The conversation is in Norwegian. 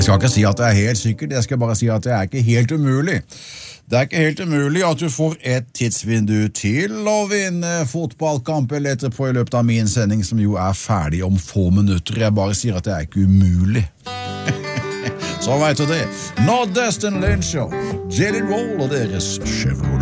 Jeg skal ikke si at det helt sikkert, jeg skal bare si at det ikke helt umulig. Det ikke helt umulig at du får et tidsvindu til å vinne fotballkamp eller etterpå I løpet av min sending, som jo ferdig om få minutter. Jeg bare sier at det ikke umulig. Så vet du det. Not Destin Lynch Show, Jelly Roll og deres Chevrolet.